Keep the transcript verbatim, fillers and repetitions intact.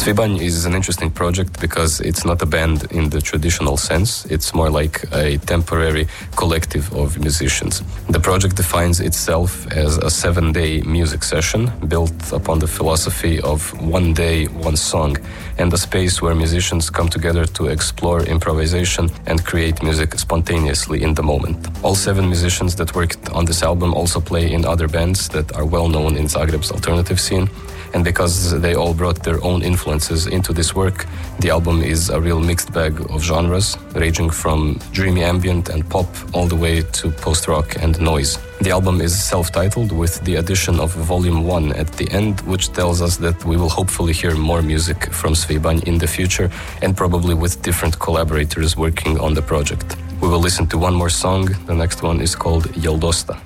Svibanj is an interesting project because it's not a band in the traditional sense. It's more like a temporary collective of musicians. The project defines itself as a seven-day music session built upon the philosophy of one day, one song, and a space where musicians come together to explore improvisation and create music spontaneously in the moment. All seven musicians that worked on this album also play in other bands that are well known in Zagreb's alternative scene. And because they all brought their own influences into this work, the album is a real mixed bag of genres, ranging from dreamy ambient and pop all the way to post-rock and noise. The album is self-titled with the addition of Volume one at the end, which tells us that we will hopefully hear more music from Svibanj in the future and probably with different collaborators working on the project. We will listen to one more song. The next one is called Jeldosta.